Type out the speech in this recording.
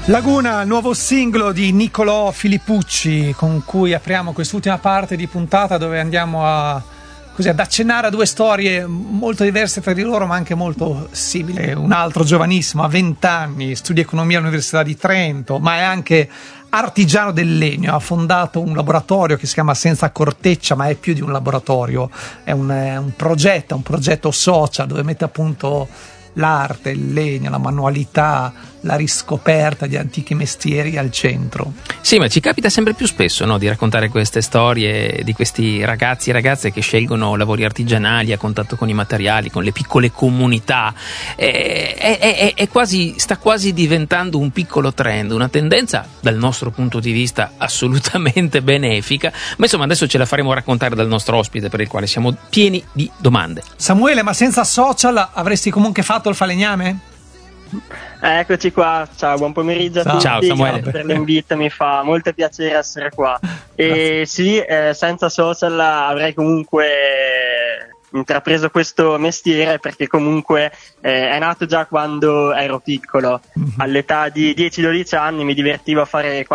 Laguna, il nuovo singolo di Niccolò Filippucci, con cui apriamo quest'ultima parte di puntata, dove andiamo ad accennare a due storie molto diverse tra di loro, ma anche molto simili. Un altro giovanissimo, a 20 anni, studia economia all'Università di Trento, ma è anche artigiano del legno. Ha fondato un laboratorio che si chiama Senza Corteccia, ma è più di un laboratorio, è un progetto social dove mette a punto l'arte, il legno, la manualità, la riscoperta di antichi mestieri al centro. Sì, ma ci capita sempre più spesso, no, di raccontare queste storie di questi ragazzi e ragazze che scelgono lavori artigianali a contatto con i materiali, con le piccole comunità. Sta quasi diventando un piccolo trend, una tendenza dal nostro punto di vista assolutamente benefica, ma insomma adesso ce la faremo raccontare dal nostro ospite, per il quale siamo pieni di domande. Samuele, ma senza social avresti comunque fatto il falegname? Eccoci qua, ciao, buon pomeriggio a tutti. Ciao Samuele. Grazie per l'invito, mi fa molto piacere essere qua. E sì, senza social avrei comunque intrapreso questo mestiere, perché comunque è nato già quando ero piccolo. All'età di 10-12 anni mi divertivo a fare